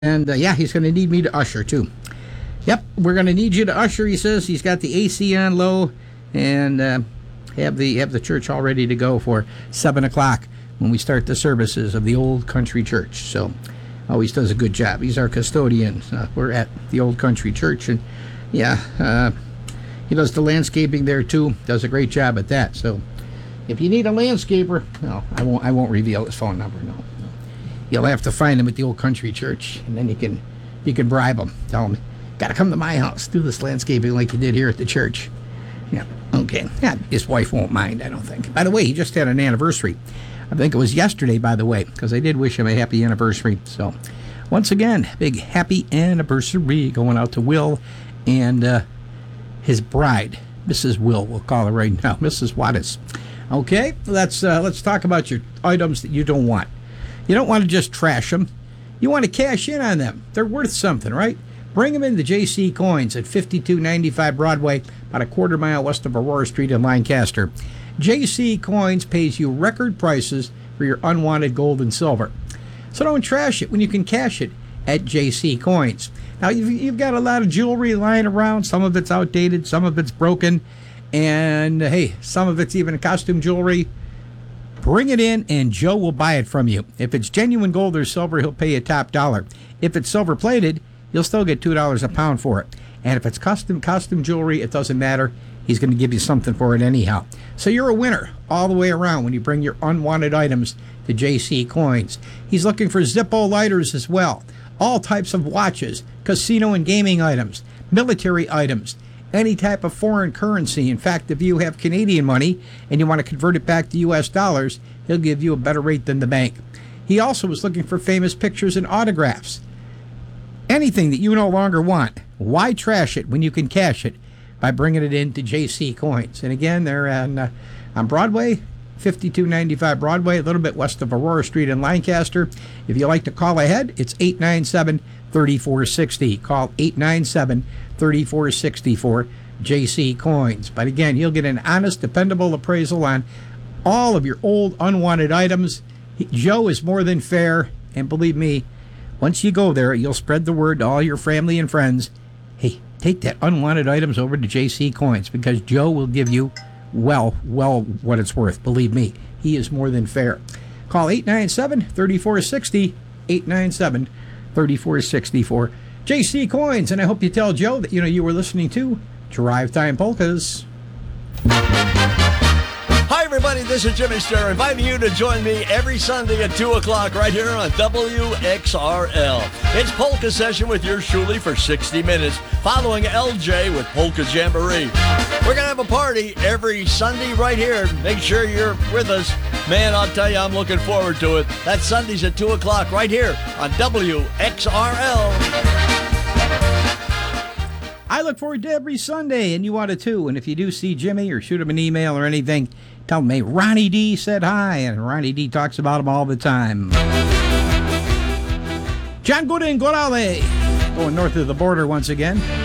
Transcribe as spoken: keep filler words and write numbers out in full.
And uh, yeah, he's going to need me to usher too. Yep, we're going to need you to usher. He says he's got the A C on low, and uh, have the have the church all ready to go for seven o'clock when we start the services of the Old Country Church. So, always does a good job. He's our custodian. Uh, we're at the Old Country Church, and yeah, uh, he does the landscaping there too. Does a great job at that. So, if you need a landscaper, no, I won't. I won't reveal his phone number. No, no. You'll have to find him at the Old Country Church, and then you can you can bribe him. Tell him, got to come to my house, do this landscaping like you did here at the church. Yeah, okay. Yeah, his wife won't mind, I don't think. By the way, he just had an anniversary. I think it was yesterday, by the way, because I did wish him a happy anniversary. So, once again, big happy anniversary going out to Will and uh, his bride, Missus Will. We'll call her right now, Missus Wattis. Okay, let's uh, let's talk about your items that you don't want. You don't want to just trash them. You want to cash in on them. They're worth something, right? Bring them into J C Coins at fifty-two ninety-five Broadway, about a quarter mile west of Aurora Street in Lancaster. J C Coins pays you record prices for your unwanted gold and silver. So don't trash it when you can cash it at J C Coins. Now, you've, you've got a lot of jewelry lying around. Some of it's outdated. Some of it's broken. And, uh, hey, some of it's even costume jewelry. Bring it in, and Joe will buy it from you. If it's genuine gold or silver, he'll pay you top dollar. If it's silver-plated, you'll still get two dollars a pound for it. And if it's custom costume jewelry, it doesn't matter. He's going to give you something for it anyhow. So you're a winner all the way around when you bring your unwanted items to J C Coins. He's looking for Zippo lighters as well. All types of watches, casino and gaming items, military items, any type of foreign currency. In fact, if you have Canadian money and you want to convert it back to U S dollars, he'll give you a better rate than the bank. He also was looking for famous pictures and autographs. Anything that you no longer want, why trash it when you can cash it by bringing it into J C Coins? And again, they're on, uh, on Broadway, fifty-two ninety-five Broadway, a little bit west of Aurora Street in Lancaster. If you like to call ahead, it's eight nine seven, three four six zero. Call eight nine seven, three four six zero for J C Coins. But again, you'll get an honest, dependable appraisal on all of your old, unwanted items. He, Joe is more than fair, and believe me, once you go there, you'll spread the word to all your family and friends. Hey, take that unwanted items over to J C Coins, because Joe will give you, well, well, what it's worth. Believe me, he is more than fair. Call eight nine seven, three four six zero, eight nine seven, three four six zero for J C Coins. And I hope you tell Joe that, you know, you were listening to Drive Time Polkas. Hi, everybody. This is Jimmy Sturr, inviting you to join me every Sunday at two o'clock right here on W X R L. It's Polka Session with yours truly for sixty minutes, following L J with Polka Jamboree. We're going to have a party every Sunday right here. Make sure you're with us. Man, I'll tell you, I'm looking forward to it. That's Sundays at two o'clock right here on W X R L. I look forward to every Sunday, and you ought to too. And if you do see Jimmy or shoot him an email or anything, tell him, hey, Ronnie D said hi, and Ronnie D talks about him all the time. John Gooden, Gorale, going north of the border once again.